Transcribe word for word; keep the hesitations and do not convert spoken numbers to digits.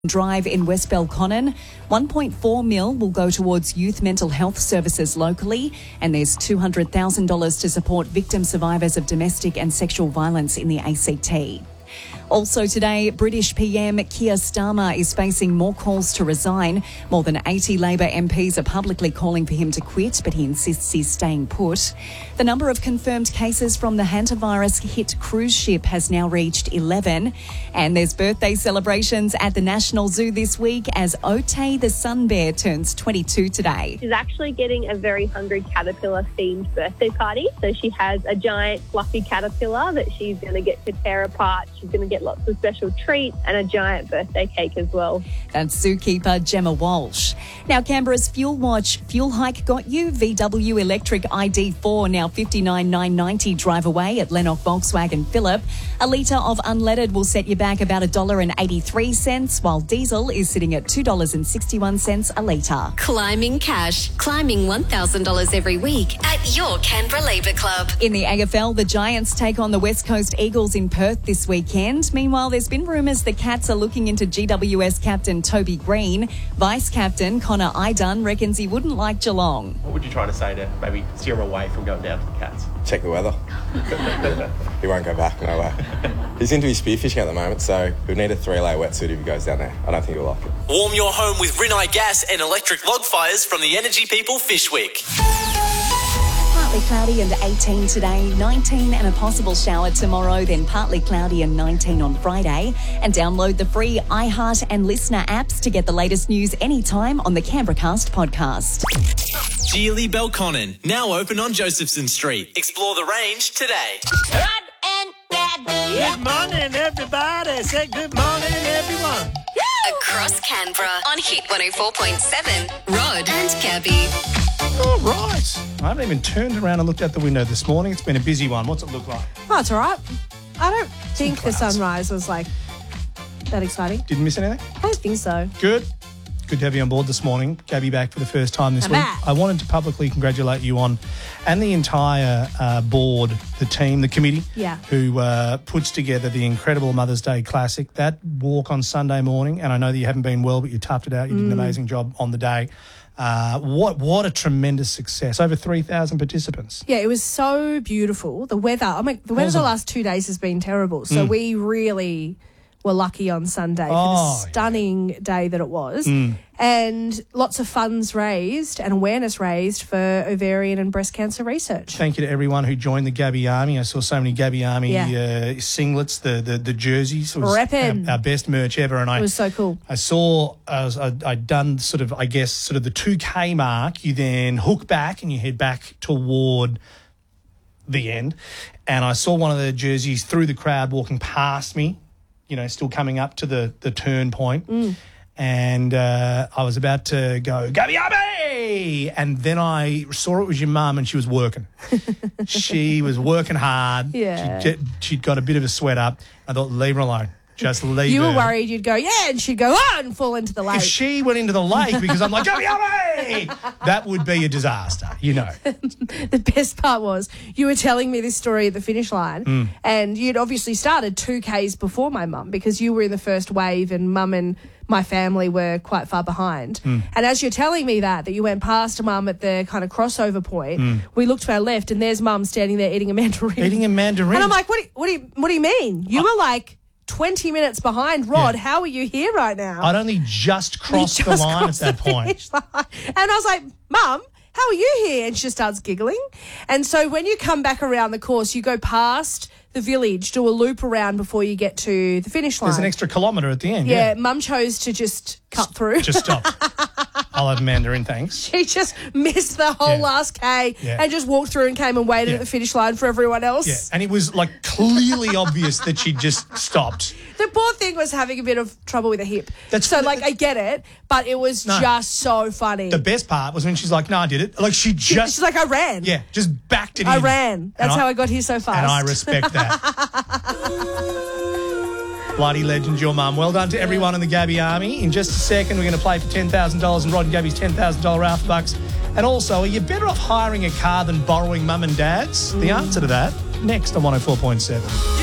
Drive in West Belconnen. one point four mil will go towards youth mental health services locally, and there's two hundred thousand dollars to support victim survivors of domestic and sexual violence in the A C T. Also today, British P M Keir Starmer is facing more calls to resign. More than eighty Labor M Ps are publicly calling for him to quit, but he insists he's staying put. The number of confirmed cases from the hantavirus-hit cruise ship has now reached eleven. And there's birthday celebrations at the National Zoo this week as Otay the sun bear turns twenty-two today. She's actually getting a very hungry caterpillar-themed birthday party. So she has a giant fluffy caterpillar that she's going to get to tear apart. She's going to get lots of special treats and a giant birthday cake as well. That's zookeeper Gemma Walsh. Now, Canberra's Fuel Watch fuel hike got you. V W electric I D four now fifty-nine thousand nine hundred ninety dollars drive away at Lennox Volkswagen Phillip. A litre of unleaded will set you back about one dollar eighty-three, while diesel is sitting at two dollars sixty-one a litre. Climbing cash. Climbing one thousand dollars every week at your Canberra Labour Club. In the A F L, the Giants take on the West Coast Eagles in Perth this weekend. Meanwhile, there's been rumours the Cats are looking into G W S captain Toby Green. Vice-captain Connor Idun reckons he wouldn't like Geelong. What would you try to say to maybe steer him away from going down to the Cats? Check the weather. He won't go back, no way. He's into his spearfishing at the moment, so he'll need a three-layer wetsuit if he goes down there. I don't think he'll like it. Warm your home with Rinnai Gas and electric log fires from the Energy People Fish Week. Partly cloudy and eighteen today, nineteen and a possible shower tomorrow, then partly cloudy and nineteen on Friday. And download the free iHeart and Listener apps to get the latest news anytime on the Canberracast podcast. Geely Belconnen, now open on Josephson Street. Explore the range today. Rod and Gabby. Good morning, everybody. Say good morning, everyone. Across Canberra on Hit one oh four point seven. Rod and Gabby. All right. I haven't even turned around and looked out the window this morning. It's been a busy one. What's it look like? Oh, it's all right. I don't think the sunrise was like that exciting. Didn't miss anything? I don't think so. Good. Good to have you on board this morning. Gabby back for the first time this I'm week. back. I wanted to publicly congratulate you on, and the entire uh, board, the team, the committee, Yeah. who uh, puts together the incredible Mother's Day Classic. That walk on Sunday morning, and I know that you haven't been well, but you toughed it out. You did an amazing job on the day. Uh, what what a tremendous success. Over three thousand participants. Yeah, it was so beautiful. The weather, I mean, the weather Awesome. the last two days has been terrible. So Mm. we really were lucky on Sunday for Oh, the stunning day that it was. Mm. And lots of funds raised and awareness raised for ovarian and breast cancer research. Thank you to everyone who joined the Gabby Army. I saw so many Gabby Army Yeah. uh, singlets, the, the the jerseys. It was Reppin'. our, our best merch ever. And I, It was so cool. I saw, I was, I, I'd done sort of, I guess, sort of the two K mark. You then hook back and you head back toward the end. And I saw one of the jerseys through the crowd walking past me, you know, still coming up to the, the turn point. Mm. And uh, I was about to go, Gabby Army! And then I saw it was your mum and she was working. She was working hard. Yeah. She'd, she'd got a bit of a sweat up. I thought, leave her alone. Just leave You her. were worried you'd go, yeah, and she'd go, oh, and fall into the lake. If she went into the lake because I'm like, Gabby Army! That would be a disaster, you know. The best part was you were telling me this story at the finish line Mm. and you'd obviously started two Ks before my mum because you were in the first wave and mum and my family were quite far behind. Mm. And as you're telling me that, that you went past mum at the kind of crossover point, Mm. we looked to our left and there's mum standing there eating a mandarin. Eating a mandarin. And I'm like, what do you, what do you, what do you mean? You were like twenty minutes behind Rod. Yeah. How are you here right now? I'd only just crossed You the just line at crossed that the point. finish line. And I was like, Mum, how are you here? And she just starts giggling. And so when you come back around the course, you go past the village, do a loop around before you get to the finish line. There's an extra kilometre at the end. yeah, Yeah. Mum chose to just cut through. Just stop. I'll have mandarin, thanks. She just missed the whole Yeah. last K Yeah. and just walked through and came and waited Yeah. at the finish line for everyone else. Yeah, and it was like clearly obvious that she'd just stopped. The poor thing was having a bit of trouble with a hip. That's- so, like, I get it, but it was No. just so funny. The best part was when she's like, no, I did it. Like she just, She's like, I ran. yeah, just backed it I in. ran. That's And how I got here so fast. And I respect that. Bloody legend, your mum. Well done to everyone in the Gabby Army. In just a second, we're going to play for ten thousand dollars in Rod and Gabby's ten thousand dollars After Bucks. And also, are you better off hiring a car than borrowing mum and dad's? The answer to that, next on one oh four point seven.